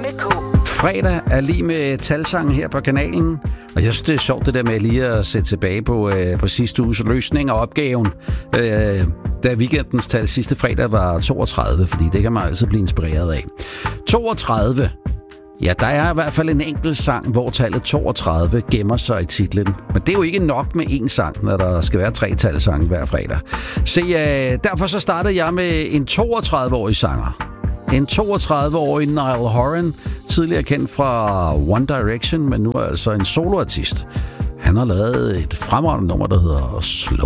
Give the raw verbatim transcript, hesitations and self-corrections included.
med K. Fredag er lige med talsangen her på kanalen. Og jeg synes, det er sjovt det der med lige at sætte tilbage på, øh, på sidste uges løsning og opgaven. Øh, da weekendens tal sidste fredag var toogtredive, fordi det kan man altid blive inspireret af. toogtredive. Ja, der er i hvert fald en enkelt sang, hvor tallet toogtredive gemmer sig i titlen. Men det er jo ikke nok med én sang, når der skal være tre talsange hver fredag. Så øh, derfor så startede jeg med en toogtredive-årig sanger. En toogtredive-årig Niall Horan, tidligere kendt fra One Direction, men nu er altså en soloartist. Han har lavet et fremragende nummer, der hedder Slow